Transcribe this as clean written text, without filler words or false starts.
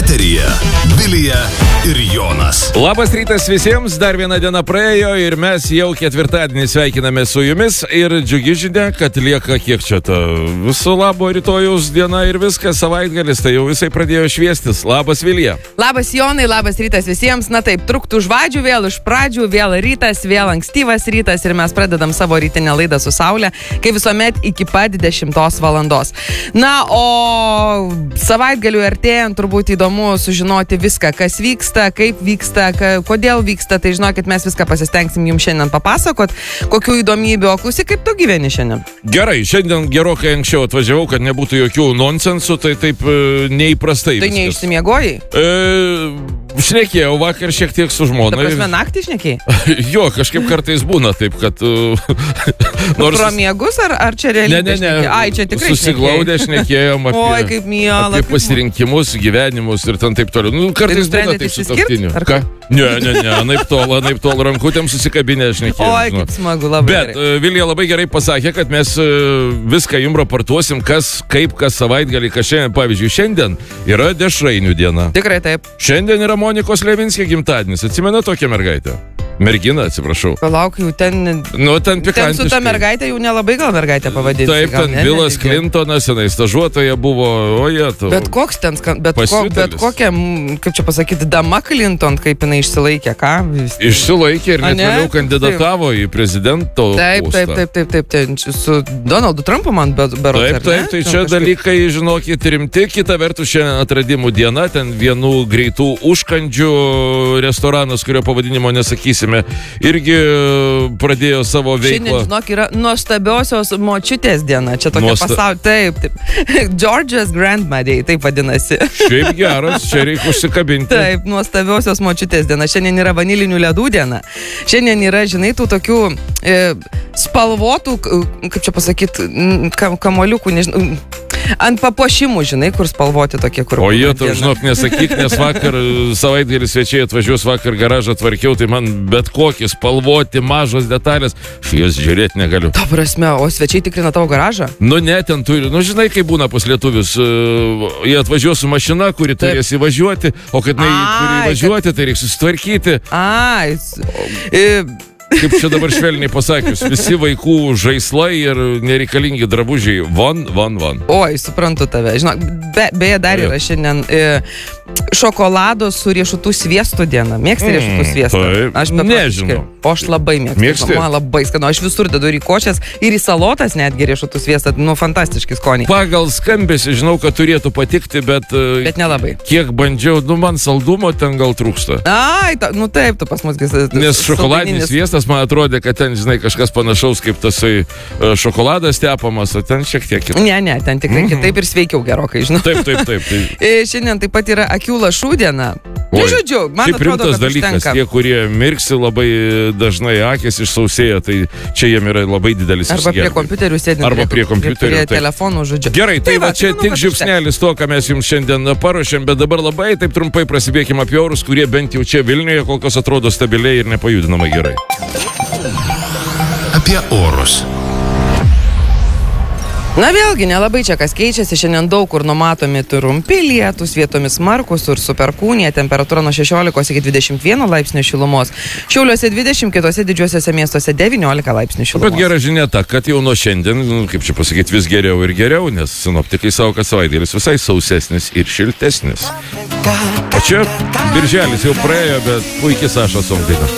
Eteryje Vilija ir Jonas. Labas rytas visiems, dar viena diena praėjo ir mes jau ketvirtadienį sveikiname su jumis ir džiugi žinia, kad lieka kiek čia ta viso labo rytojaus diena ir viskas, savaitgalis, tai jau visai pradėjo šviestis. Labas Vilija. Labas Jonai, labas rytas visiems. Na taip, truktų žvadžių vėl iš pradžių, vėl rytas, vėl ankstyvas rytas ir mes pradedam savo rytinę laidą su Saulė, kaip visuomet iki pat 10 valandos. Na, o savaitgaliu artėjant turbūt įdomu sužinoti viską, kas vyksta, kaip vyksta, kodėl vyksta, tai žinokit, mes viską pasistengsim jums šiandien papasakot, kokių įdomybių, o klausyk, kaip tu gyveni šiandien? Gerai, šiandien gerokai anksčiau atvažiavau, kad nebūtų jokių nonsensų, tai taip neįprastai. Tai neišsimiegojai? Šnekėjau vakar šiek tiek su žmona. Ta prasme, naktį šnekėjai? Jo, kažkaip kartais būna taip, kad... Nors... Promiegus ar čia realiai? Ne. Ai, čia tikrai susiglaudę šnekėjom Oi, kaip miela, apie pasirinkimus, gyvenimus ir ten taip toliau. Nu, kartais būna taip sutuoktinių. Ką? Ne, naip tol rankutėm susikabinę šnekėjom. Oi, kaip smagu, labai gerai. Bet Vilija labai gerai pasakė, kad mes viską jums raportuosim, kas savaitgalį, kas šiandien. Pavyzdžiui, šiandien yra dešrainių diena. Tikrai taip. Šiandien yra Monikos Levinskė gimtadienis. Atsimena tokią mergaitę? Mergina, atsiprašau. Palauk, jau ten... Nu, ten pikantiškai. Ten su ta mergaitė jau nelabai gal mergaitė pavadinti. Taip, ten Bilas Clintonas, senai stažuotoja buvo, ojetu. Bet koks ten, bet kokia, kaip čia pasakyti, dama Clinton, kaip jinai išsilaikė, ką? Išsilaikė ir net vėliau kandidatavo į prezidento postą. Taip, su Donaldu Trumpu man berods. Taip, tai čia dalykai, žinokit, rimti. Kita vertus, šiandien atradimų diena, ten vienų greitų užkandžių restoranas, kurio pavadinimo nesakysim, irgi pradėjo savo veiklą. Šiandien, žinok, yra nuostabiosios močiutės diena. Čia tokia pasaulio. Taip. Georgia's Grandmother, taip vadinasi. Šiaip geras, čia reikia užsikabinti. Taip, nuostabiosios močiutės diena. Šiandien yra vanilinių ledų diena. Šiandien yra, žinai, tų tokių spalvotų, kaip čia pasakyti, kamoliukų, nežinau, ant papuošimų, žinai, kur spalvoti tokie, kur... O jie, tu žinok, nesakyk, nes vakar savaitgalį svečiai atvažiuos, vakar garažą tvarkiau, tai man bet kokie spalvoti mažos detalės, jas žiūrėti negaliu. Ta prasme, o svečiai tikrina tavo garažą? Nu ne, ten turi, nu žinai, kaip būna pas lietuvius, jie atvažiuos su mašina, kuri turės įvažiuoti, o kad turi įvažiuoti, tai reikia susitvarkyti. Kaip čia dabar švelniai pasakius, visi vaikų žaislai ir nereikalingi drabužiai, van. Oi, suprantu tave. Žinok, beje, dar yra šiandien šokolado su riešutų sviestu diena. Mėgsti riešutų sviestą? Aš nežinau. O aš labai mėgstu. Mėgsti? Man labai skanu. Aš visur dedu ir į košės, ir į salotas netgi riešutų sviestą. Nu, fantastiški skoniai. Pagal skambesį žinau, kad turėtų patikti, bet nelabai. Kiek bandžiau, man saldumo ten gal trūksta. Ai, nu taip, tu pas mus... Nes šokoladinis sviestas man atrodė, kad ten, žinai, kažkas panašaus kaip tasai šokoladas tepamas, o ten šiek tiek kitaip. Ne, ten tikrai kitaip ir sveikiau gerokai, žinau. Taip. Šiandien taip pat yra akių lašų diena. Nu, žodžiu, man atrodo, kad dalykas, užtenka. tie, kurie mirksi labai dažnai, akis išsausėja, tai čia jiem yra labai didelis išsigelbėjimas. Arba prie kompiuterių sėdint. Arba prie kompiuterių. Prie telefonų, žodžiu. Gerai, tai va čia tik žiupsnelis to, ką mes jums šiandien paruošėm, bet dabar labai taip trumpai prasibėkime apie orus, kurie bent jau čia Vilniuje kol kas atrodo stabiliai ir nepajudinamai gerai. Apie orus. Na vėlgi, nelabai čia kas keičiasi, šiandien daug kur numatomi trumpi lietūs, vietomis smarkūs ir su perkūnija, temperatūra nuo 16 iki 21 laipsnių šilumos, Šiauliuose 20, kitose didžiuosiuose miestuose 19 laipsnių šilumos. Bet gera žinia ta, kad jau nuo šiandien, kaip čia pasakyti, vis geriau ir geriau, nes sinoptikai savo, kad savaitgalis visai sausesnis ir šiltesnis. O čia birželis jau praėjo, bet puikiai Saša Somdina.